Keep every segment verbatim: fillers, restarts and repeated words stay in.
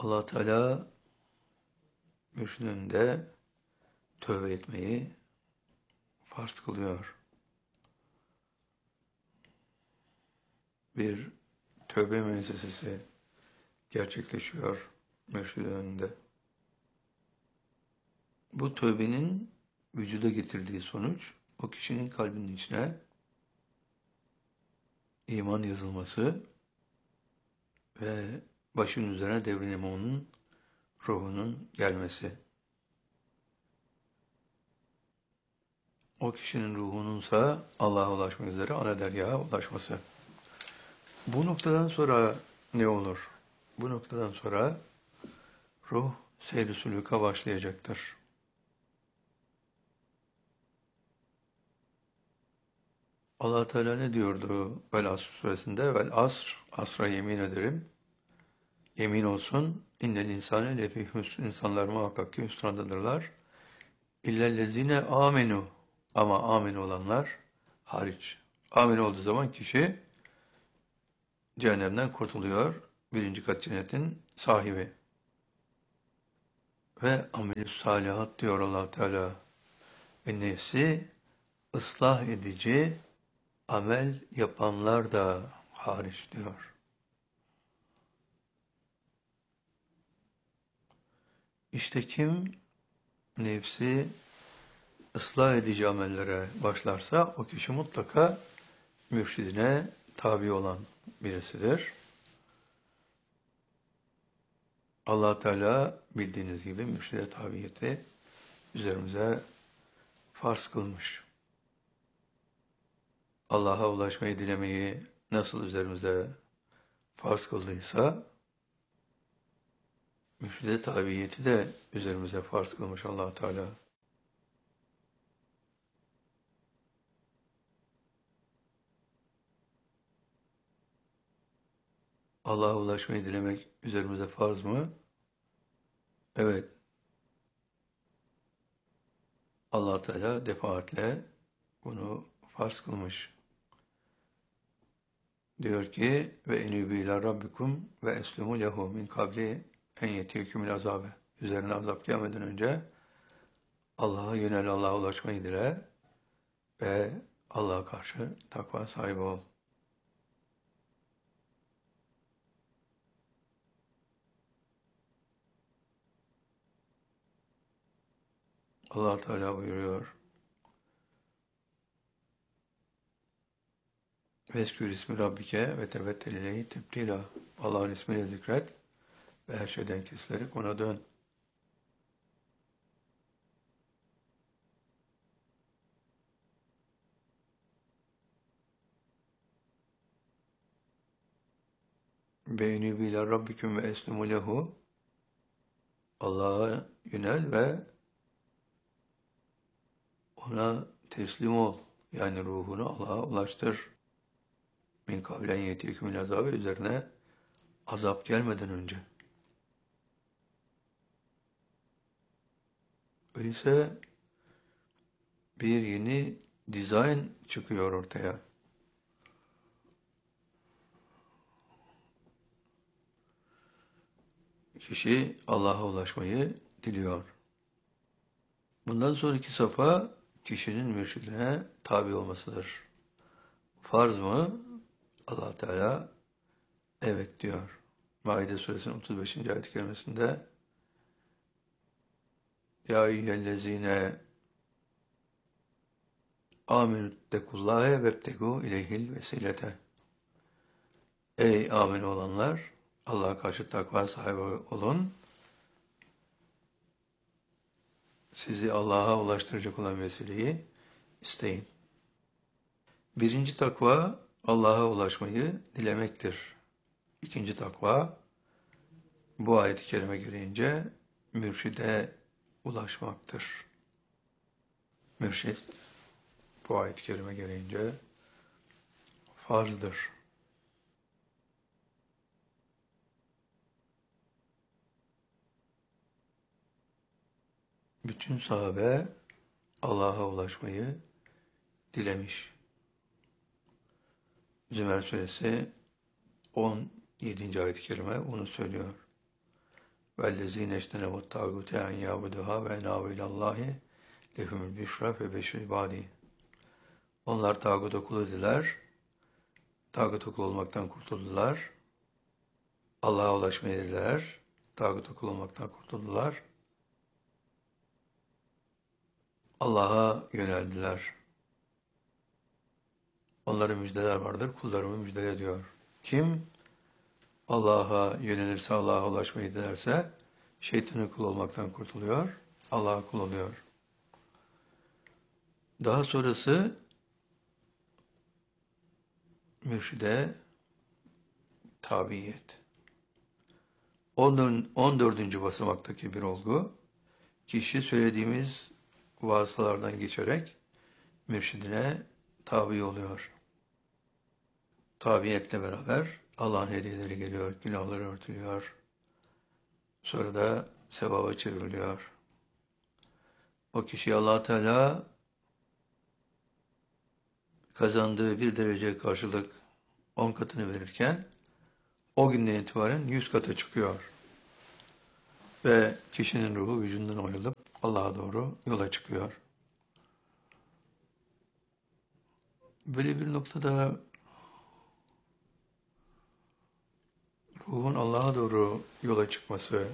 Allah Teala mürşidinde tövbe etmeyi farz kılıyor. Bir tövbe müessesesi gerçekleşiyor mürşidin önünde. Bu tövbenin vücuda getirdiği sonuç, o kişinin kalbinin içine iman yazılması ve başın üzerine devrilme onun ruhunun gelmesi. O kişinin ruhununsa Allah'a ulaşmak üzere ana deryaha ulaşması. Bu noktadan sonra ne olur? Bu noktadan sonra ruh seyr-i sülûka başlayacaktır. Allah Teala ne diyordu Vel Asr suresinde? Vel Asr, asra yemin ederim. Yemin olsun. İnnel insane lefî hüsn. İnsanlar muhakkak ki hüsrandadırlar. İllellezine amenu. Ama amin olanlar hariç. Amin olduğu zaman kişi cehennemden kurtuluyor. Birinci kat cennetin sahibi. Ve amelü salihat diyor Allah Teala. Ve nefsi ıslah edici amel yapanlar da hariç diyor. İşte kim nefsi ıslah edici amellere başlarsa o kişi mutlaka mürşidine tabi olan birisidir. Allah Teala bildiğiniz gibi mürşide tabiyeti üzerimize farz kılmış. Allah'a ulaşmayı dilemeyi nasıl üzerimize farz kıldıysa mürşide tabiyeti de üzerimize farz kılmış Allah Teala. Allah'a ulaşmayı dilemek üzerimize farz mı? Evet. Allah Teala defaatle bunu farz kılmış. Diyor ki ve enübü ila rabbikum ve eslimu lehu min kabli en yetiyekümül azabe. Üzerine azap gelmeden önce Allah'a yönel, Allah'a ulaşmayı dile ve Allah'a karşı takva sahibi ol. Allah Teala buyuruyor. Veskür ismi Rabbike ve tevettel ileyhi tebdila. Allah'ın ismini zikret ve her şeyden kesilerek ona dön. Beyni bila rabbiküm ve eslimu lehu. Allah'a yönel ve ona teslim ol. Yani ruhunu Allah'a ulaştır. Min kavlen yetiyekümül azabe, üzerine azap gelmeden önce. Öyleyse bir yeni dizayn çıkıyor ortaya. Kişi Allah'a ulaşmayı diliyor. Bundan sonraki safa kişinin mürşidine tabi olmasıdır. Farz mı? Allah Teala evet diyor. Maide suresinin otuz beşinci ayet-i kerimesinde Ya eyyühellezine amenüttekullâhe vebtegû ileyhil vesilete. Ey amin olanlar, Allah'a karşı takva sahibi olun. Sizi Allah'a ulaştıracak olan vesileyi isteyin. Birinci takva Allah'a ulaşmayı dilemektir. İkinci takva bu ayet-i kerime gereğince mürşide ulaşmaktır. Mürşid bu ayet-i kerime gereğince farzdır. Bütün sahabe Allah'a ulaşmayı dilemiş. Zümer suresi on yedinci ayet-i kerime bunu söylüyor. وَالَّذ۪ينَ اجْتَنَبُوا الطَّاغُوتَ اَنْ يَعْبُدُوهَا وَاَنَابُوا اِلَى اللّٰهِ لَهُمُ الْبُشْرَى فَبَشِّرْ عِبَادِهِ. Onlar tağuta kul ediler, tağuta kul olmaktan kurtuldular, Allah'a ulaşmayı dediler, tağuta kul olmaktan kurtuldular, Allah'a yöneldiler. Onlara müjdeler vardır, kullarımı müjdele diyor. Kim Allah'a yönelirse, Allah'a ulaşmayı dilerse, şeytanın kul olmaktan kurtuluyor, Allah'a kul oluyor. Daha sonrası mürşide tabiyet. on dördüncü basamaktaki bir olgu, kişi söylediğimiz vasıtalardan geçerek mürşidine tabi oluyor. Tabiyetle beraber Allah'ın hediyeleri geliyor, günahları örtülüyor. Sonra da sevaba çevriliyor. O kişi Allah Teala kazandığı bir derece karşılık on katını verirken o günden itibaren yüz kata çıkıyor. Ve kişinin ruhu vücudundan ayrılıp Allah'a doğru yola çıkıyor. Böyle bir noktada ruhun Allah'a doğru yola çıkması,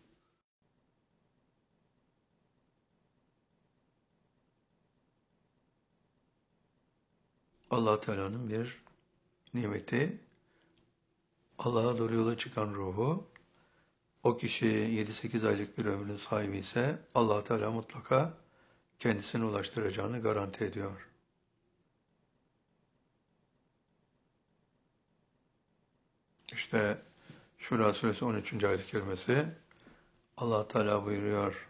Allah Teala'nın bir nimeti. Allah'a doğru yola çıkan ruhu, o kişi yedi sekiz aylık bir ömrün sahibi ise Allah Teala mutlaka kendisine ulaştıracağını garanti ediyor. İşte Şura suresi on üçüncü ayet-i kerimesi Allah Teala buyuruyor.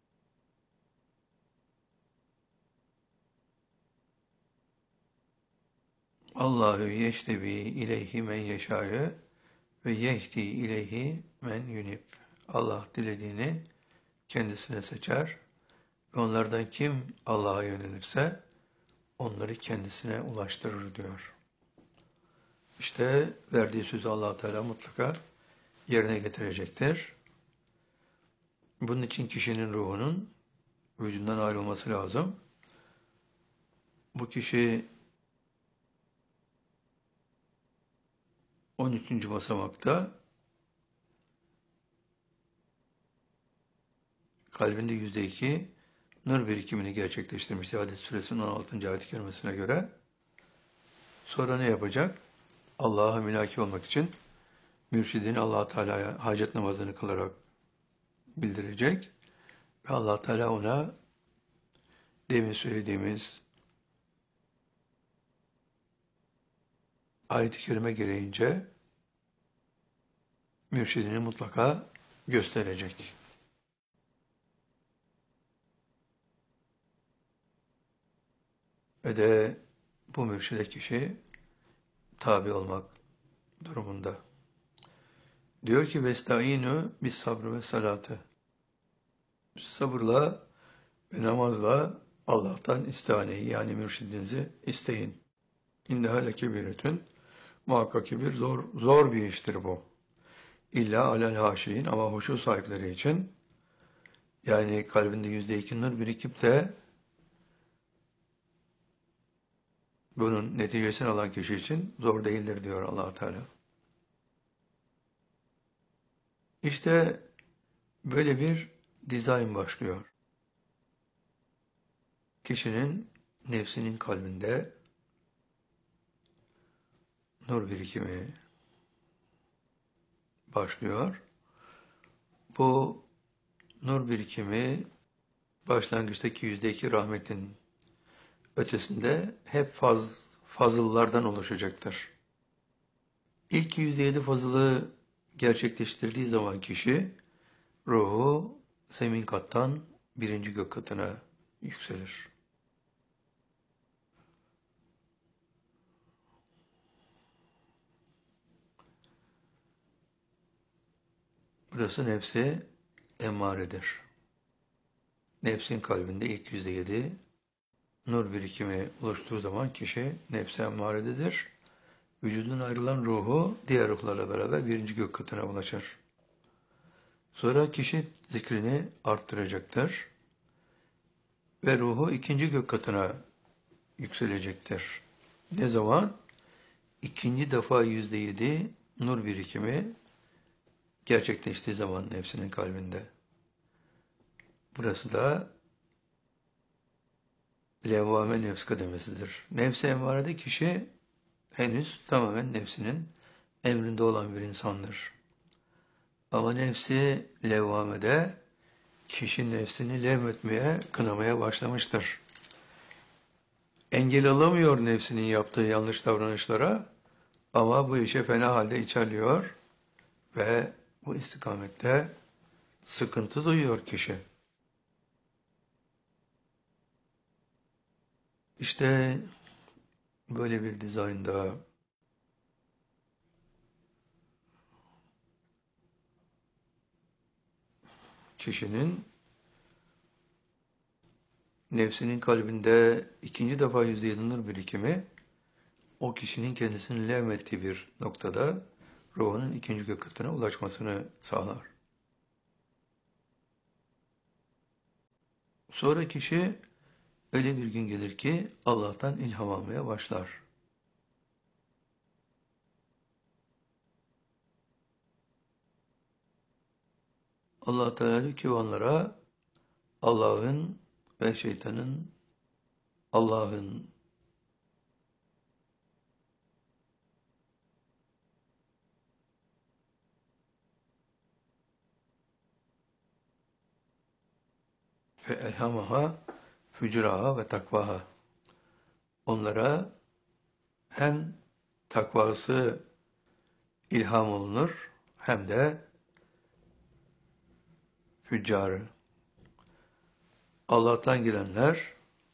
Allahu yeştebi ileyhi men yeşâ'ı ve yehdi ileyhi men yunib. Allah dilediğini kendisine seçer ve onlardan kim Allah'a yönelirse onları kendisine ulaştırır diyor. İşte verdiği sözü Allah Teala mutlaka yerine getirecektir. Bunun için kişinin ruhunun vücudundan ayrılması lazım. Bu kişi on üçüncü basamakta kalbinde yüzde iki nur birikimini gerçekleştirmişti Hadis suresinin on altıncı ayet-i kerimesine göre. Sonra ne yapacak? Allah'a mülaki olmak için mürşidini Allah Teala'ya hacet namazını kılarak bildirecek ve Allah Teala ona demin söylediğimiz ayet-i kerime gereğince mürşidini mutlaka gösterecek. Ve de bu mürşide kişi tabi olmak durumunda. Diyor ki vestaînû bis sabrı ve salatı. Sabırla ve namazla Allah'tan istihaneyi yani mürşidinizi isteyin. İnneha lekebiretün. Muhakkak ki bir zor, zor bir iştir bu. İlla alel haşiyin ama huşu sahipleri için yani kalbinde yüzde iki nur birikip de bunun neticesini alan kişi için zor değildir diyor Allah Teala. İşte böyle bir dizayn başlıyor. Kişinin nefsinin kalbinde nur birikimi başlıyor. Bu nur birikimi başlangıçtaki yüzde iki rahmetin ötesinde hep faz, fazıllardan oluşacaktır. İlk yüzde yedi fazılı gerçekleştirdiği zaman kişi ruhu zemin kattan birinci gök katına yükselir. Burası nefsi emmaredir. Nefsin kalbinde ilk yüzde yedi nur birikimi oluştuğu zaman kişi nefsi emmarededir. Vücudundan ayrılan ruhu diğer ruhlarla beraber birinci gök katına ulaşır. Sonra kişi zikrini arttıracaktır ve ruhu ikinci gök katına yükselecektir. Ne zaman? İkinci defa yüzde yedi nur birikimi gerçekleştiği zaman nefsinin kalbinde. Burası da levvame nefs kademesidir. Nefs-i emmarede kişi henüz tamamen nefsinin emrinde olan bir insandır. Ama nefsi levvamede kişi nefsini levmetmeye, kınamaya başlamıştır. Engel alamıyor nefsinin yaptığı yanlış davranışlara ama bu işe fena halde içerliyor ve bu istikamette sıkıntı duyuyor kişi. İşte böyle bir dizaynda kişinin nefsinin kalbinde ikinci defa yüzde yedi nur birikimi o kişinin kendisini levmettiği bir noktada ruhunun ikinci gök katına ulaşmasını sağlar. Sonra kişi öyle bir gün gelir ki Allah'tan ilham almaya başlar. Allah Teala diyor ki onlara Allah'ın ve şeytanın, Allah'ın fe elhamaha fücuraha ve takvaha. Onlara hem takvası ilham olunur hem de füccarı. Allah'tan gelenler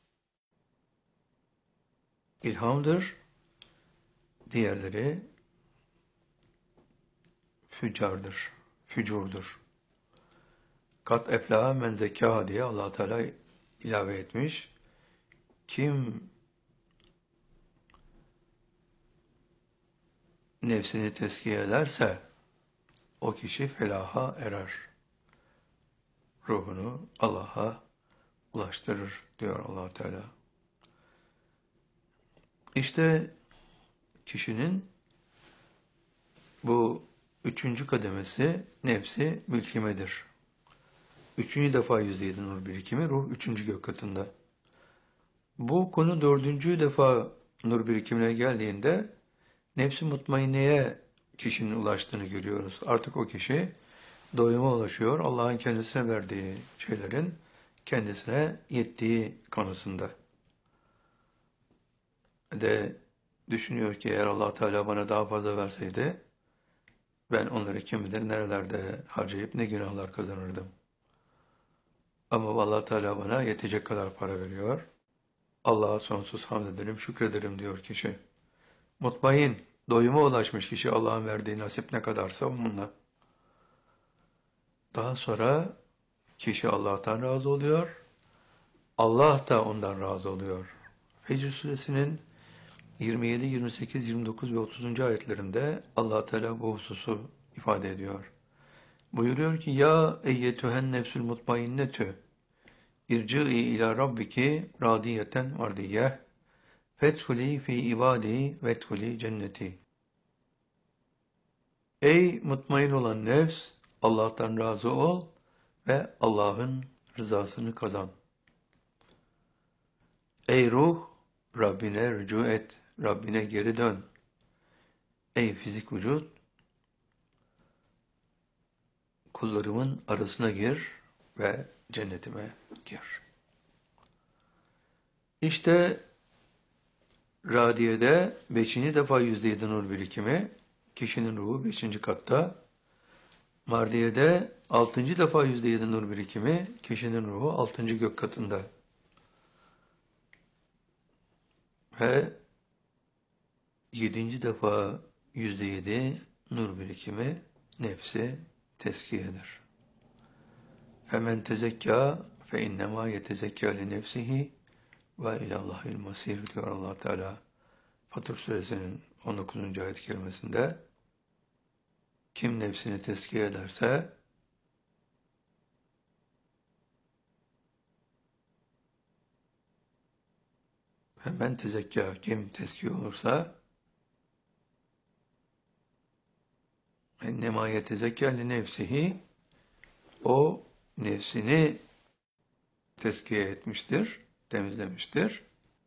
ilhamdır, diğerleri füccardır, fücurdur. Kat eflaha men zekâha diye Allah Teala ilave etmiş. Kim nefsini tezkiye ederse o kişi felaha erer. Ruhunu Allah'a ulaştırır diyor Allah Teala. İşte kişinin bu üçüncü kademesi nefsi mülkimedir. Üçüncü defa yüzde yedi nur birikimi ruh üçüncü gök katında. Bu konu dördüncü defa nur birikimine geldiğinde nefs-i mutmainneye kişinin ulaştığını görüyoruz. Artık o kişi doyuma ulaşıyor. Allah'ın kendisine verdiği şeylerin kendisine yettiği konusunda. De düşünüyor ki eğer Allah Teala bana daha fazla verseydi ben onları kim bilir nerelerde harcayıp ne günahlar kazanırdım. Ama Allah Teala bana yetecek kadar para veriyor. Allah'a sonsuz hamd ederim, şükrederim diyor kişi. Mutmain, doyuma ulaşmış kişi Allah'ın verdiği nasip ne kadarsa onunla. Daha sonra kişi Allah'tan razı oluyor. Allah da ondan razı oluyor. Fecr suresinin yirmi yedi, yirmi sekiz, yirmi dokuz ve otuzuncu ayetlerinde Allah Teala bu hususu ifade ediyor. Buyuruyor ki ya eyyetühen nefsül mutmainnetü irci'i ila rabbiki radiyeten mardiyeh fethuli fi ibadi vethuli cenneti. Ey mutmain olan nefs, Allah'tan razı ol ve Allah'ın rızasını kazan. Ey ruh, Rabbine rücu et, Rabbine geri dön. Ey fizik vücut, kullarımın arasına gir ve cennetime gir. İşte Radiye'de beşinci defa yüzde yedi nur birikimi, kişinin ruhu beşinci katta. Mardiye'de altıncı defa yüzde yedi nur birikimi, kişinin ruhu altıncı gök katında. Ve yedinci defa yüzde yedi nur birikimi nefsi tezkiyedir. Femen tezekkâ fe innemâ yetezekkâ li nefsihi ve ilallahil masir diyor Allah Teala. Fatır suresinin on dokuzuncu ayet-i kerimesinde kim nefsini tezkiye ederse Hemen tezekkâ, kim tezkiye olursa ennema yetezekkâ li nefsihi, o nefsini tezkiye etmiştir, temizlemiştir.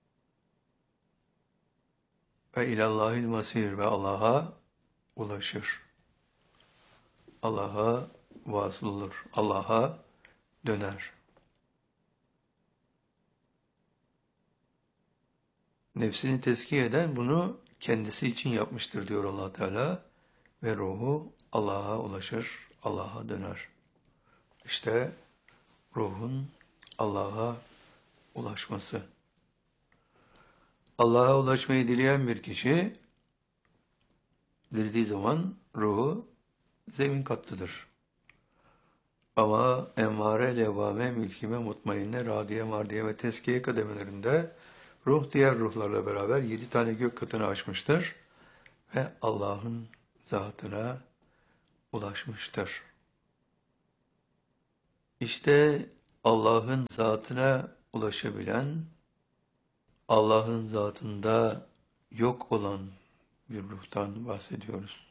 Ve ilallahil masir, ve Allah'a ulaşır. Allah'a vasıl olur. Allah'a döner. Nefsini tezkiye eden bunu kendisi için yapmıştır diyor Allah Teala, ve ruhu Allah'a ulaşır, Allah'a döner. İşte ruhun Allah'a ulaşması. Allah'a ulaşmayı dileyen bir kişi, dilediği zaman ruhu zemin katlıdır. Ama emmare, levvame, mülkime, mutmainne, radiye, mardiye ve teskiye kademelerinde ruh diğer ruhlarla beraber yedi tane gök katını aşmıştır ve Allah'ın zatına ulaşmıştır. İşte Allah'ın zatına ulaşabilen, Allah'ın zatında yok olan bir ruhtan bahsediyoruz.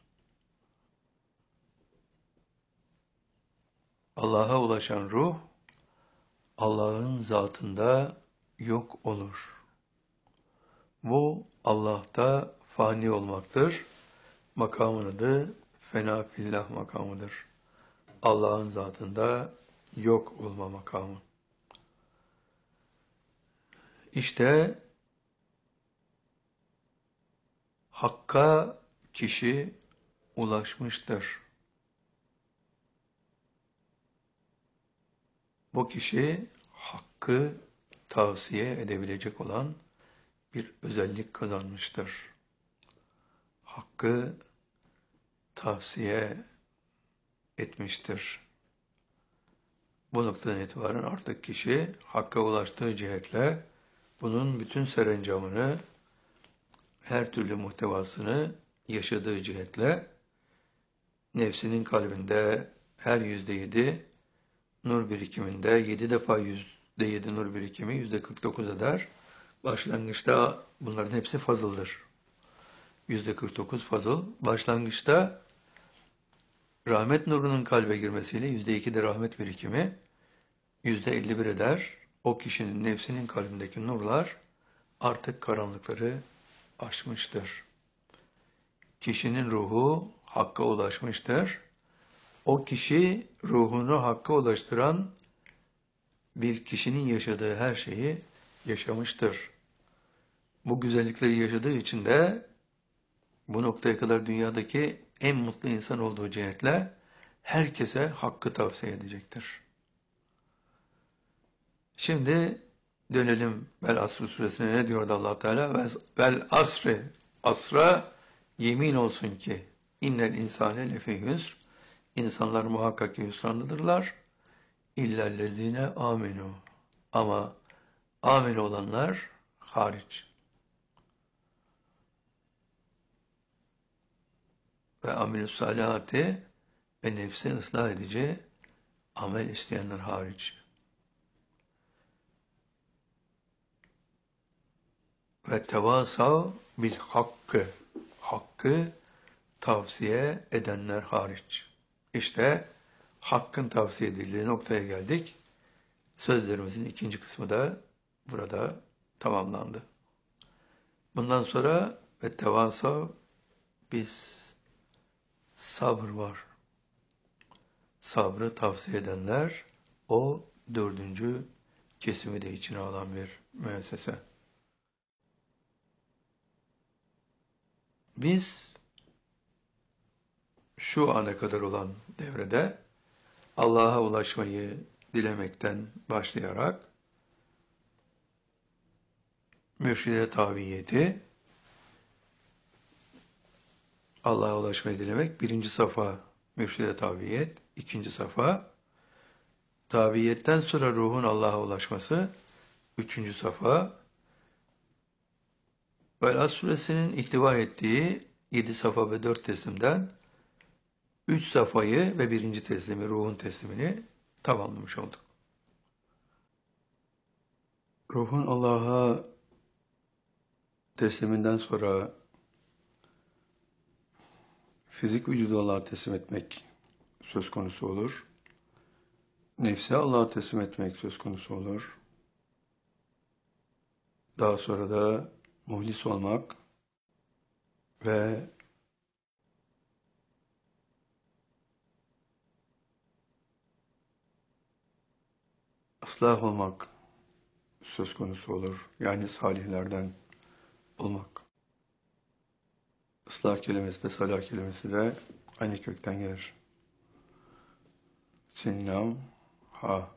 Allah'a ulaşan ruh, Allah'ın zatında yok olur. Bu Allah'ta fani olmaktır. Makamın adı fena fillah makamıdır. Allah'ın zatında yok olma makamı. İşte Hakk'a kişi ulaşmıştır. Bu kişi Hakk'ı tavsiye edebilecek olan bir özellik kazanmıştır. Hakk'ı tavsiye etmiştir. Bu noktadan itibaren artık kişi Hakk'a ulaştığı cihetle bunun bütün serencamını, her türlü muhtevasını yaşadığı cihetle nefsinin kalbinde her yüzde yedi nur birikiminde yedi defa yüzde yedi nur birikimi yüzde kırk dokuz eder. Başlangıçta bunların hepsi fazıldır. Yüzde kırk dokuz fazıl. Başlangıçta rahmet nurunun kalbe girmesiyle yüzde iki de rahmet birikimi yüzde elli bir eder. O kişinin nefsinin kalbindeki nurlar artık karanlıkları aşmıştır. Kişinin ruhu Hakk'a ulaşmıştır. O kişi ruhunu Hakk'a ulaştıran bir kişinin yaşadığı her şeyi yaşamıştır. Bu güzellikleri yaşadığı için de bu noktaya kadar dünyadaki en mutlu insan olduğu cihetle herkese Hakk'ı tavsiye edecektir. Şimdi dönelim Vel Asr suresine, ne diyordu Allah Teala? Vel asri, asra yemin olsun ki innel insane lefî hüsr, insanlar muhakkak ki hüsrandadırlar. İllellezine aminu, ama amin olanlar hariç. Ve amilus salihati, ve nefsi ıslah edici amel isteyenler hariç. Ve tevasav bil hakkı, hakkı tavsiye edenler hariç. İşte Hakk'ın tavsiye edildiği noktaya geldik. Sözlerimizin ikinci kısmı da burada tamamlandı. Bundan sonra ve tevasav, biz sabır var. Sabrı tavsiye edenler, o dördüncü kesimi de içine alan bir müessese. Biz şu ana kadar olan devrede Allah'a ulaşmayı dilemekten başlayarak mürşide taviyeti, Allah'a ulaşmayı dilemek birinci safa mürşide taviyet, ikinci safa taviyetten sonra ruhun Allah'a ulaşması, üçüncü safa Velad suresinin ihtiva ettiği yedi safa ve dört teslimden üç safayı ve birinci teslimi, ruhun teslimini tamamlamış olduk. Ruhun Allah'a tesliminden sonra fizik vücudu Allah'a teslim etmek söz konusu olur. Nefsi Allah'a teslim etmek söz konusu olur. Daha sonra da muhlis olmak ve ıslah olmak söz konusu olur. Yani salihlerden olmak. Islah kelimesi de salah kelimesi de aynı kökten gelir. Sinnam ha